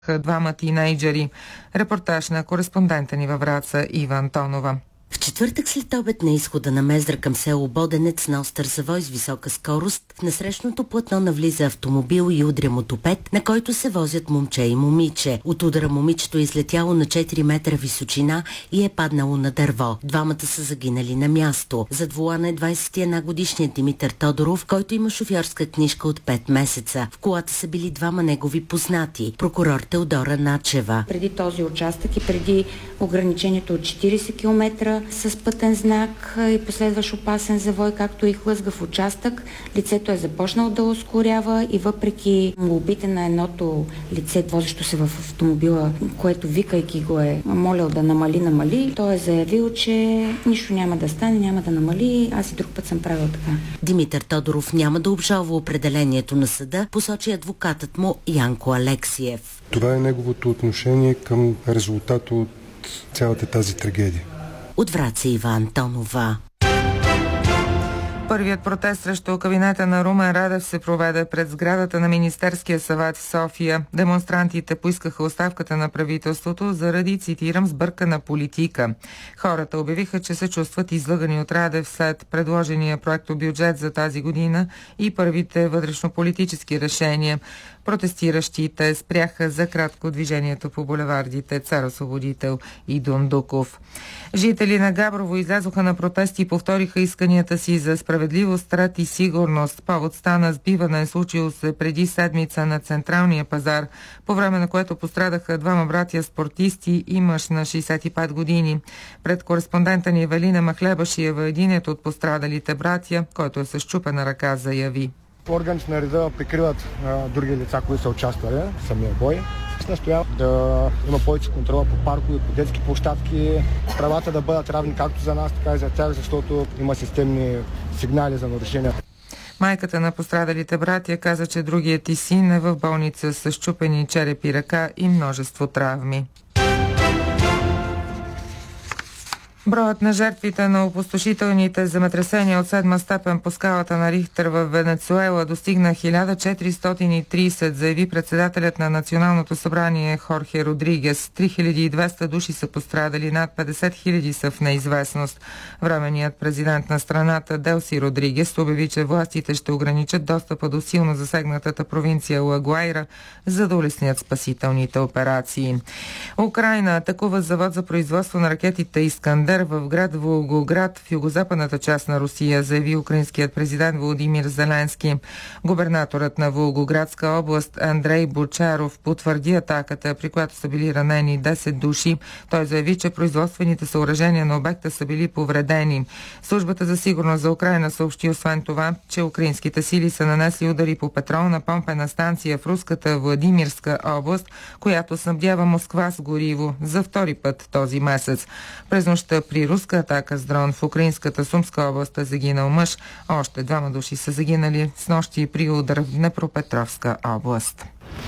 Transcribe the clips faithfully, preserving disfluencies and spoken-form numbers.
двама тинейджери. Репортаж на кореспондента ни във Враца Ива Антонова. В четвъртък след обед на изхода на Мездра към село Боденец на остър завой с висока скорост, в насрещното платно навлиза автомобил и удря мотопед, на който се возят момче и момиче. От удара момичето е излетяло на четири метра височина и е паднало на дърво. Двамата са загинали на място. Зад волана е двадесет и една годишният Димитър Тодоров, който има шофьорска книжка от пет месеца. В колата са били двама негови познати. Прокурор Теодора Начева. Преди този участък и преди ограничението от четиридесет километра с пътен знак и последващ опасен завой, както и хлъзгав участък, лицето е започнало да ускорява и въпреки молбите на едното лице, возещо се в автомобила, което викайки го е молял да намали, намали, той е заявил, че нищо няма да стане, няма да намали, аз и друг път съм правил така. Димитър Тодоров няма да обжалва определението на съда, посочи адвокатът му Янко Алексиев. Това е неговото отношение към резултата от цялата тази трагедия. От Враца Ива Антонова. Първият протест срещу кабинета на Румен Радев се проведе пред сградата на Министерския съвет в София. Демонстрантите поискаха оставката на правителството заради, цитирам, сбъркана политика. Хората обявиха, че се чувстват излъгани от Радев след предложения проектобюджет за тази година и първите вътрешнополитически решения. Протестиращите спряха за кратко движението по булевардите Цар Освободител и Дондуков. Жители на Габрово излязоха на протести и повториха исканията си за справедливост, ред и сигурност. Повод стана сбиване, случило се преди седмица на Централния пазар, по време на което пострадаха двама братя спортисти и мъж на шейсет и пет години. Пред кореспондента ни Евелина Махлебашиева, единият от пострадалите братя, който е с счупена ръка, заяви: органите на реда прикриват а, други лица, които са участвали в самия бой. Настоява да има повече контрола по паркове, по детски площадки, правата да бъдат равни както за нас, така и за тях, защото има системни сигнали за нарушения. Майката на пострадалите братя каза, че другият и син е в болница с счупени череп и ръка и множество травми. Броят на жертвите на опустошителните земетресения от седма степен по скалата на Рихтер в Венецуела достигна хиляда четиристотин и тридесет, заяви председателят на Националното събрание Хорхе Родригес. три хиляди и двеста души са пострадали, над петдесет хиляди са в неизвестност. Временният президент на страната Делси Родригес обяви, че властите ще ограничат достъпа до силно засегнатата провинция Ла-Гуайра, за да улеснят спасителните операции. Украйна атакува завод за производство на ракетите Искандер в град Волгоград в югозападната част на Русия, заяви украинският президент Володимир Зеленски. Губернаторът на Волгоградска област Андрей Бочаров потвърди атаката, при която са били ранени десет души. Той заяви, че производствените съоръжения на обекта са били повредени. Службата за сигурност за Украйна съобщи освен това, че украинските сили са нанесли удари по петролна помпена станция в руската Владимирска област, която снабдява Москва с гориво за втори път този месец. През нощта при руска атака с дрон в украинската Сумска област е загинал мъж. Още двама души са загинали с нощи при удар в Днепропетровска област.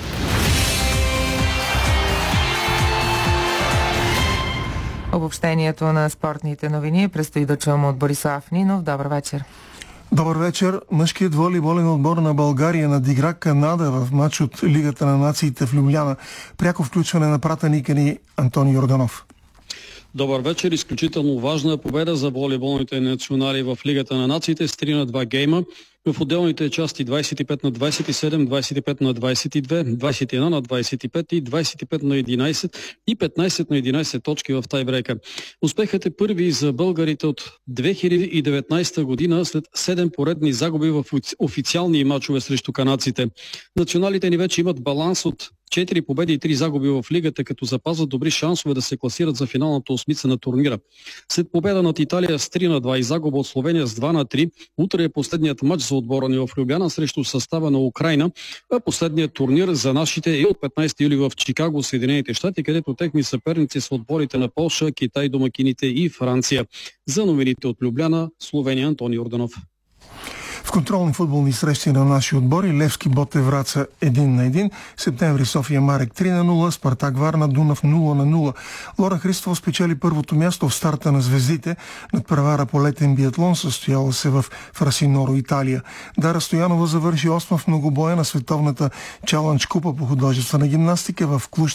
Обобщението на спортните новини предстои да чуем от Борислав Нинов. Добър вечер. Добър вечер. Мъжкият волейболен отбор на България надигра Канада в матч от Лигата на нациите в Любляна. Пряко включване на пратеника ни Антони Йорданов. Добър вечер. Изключително важна победа за волейболните национали в Лигата на нациите с три на два гейма. В отделните части двадесет и пет на двадесет и седем, двадесет и пет на двадесет и две, двадесет и едно на двадесет и пет и двадесет и пет на единадесет и петнадесет на единадесет точки в тайбрейка. Успехът е първи за българите от две хиляди и деветнадесета година след седем поредни загуби в официални мачове срещу канадците. Националите ни вече имат баланс от четири победи и три загуби в лигата, като запазват добри шансове да се класират за финалната осмица на турнира. След победа над Италия с три на два и загуба от Словения с два на три, утре е последният матч за отбора ни в Любляна срещу състава на Украйна, а последният турнир за нашите е от петнадесети юли в Чикаго, Съединените щати, където техни съперници са отборите на Полша, Китай, домакините и Франция. За новините от Любляна, Словения, Антони Йорданов. В контролни футболни срещи на наши отбори: Левски Ботев Враца един на един, Септември София Марек три на нула, Спартак Варна Дунав нула на нула. Лора Христова спечели първото място в старта на звездите над превара по летен биатлон, състояла се в Фрасиноро, Италия. Дара Стоянова завърши осма в многобоя на световната Чалъндж купа по художествена гимнастика в Клуж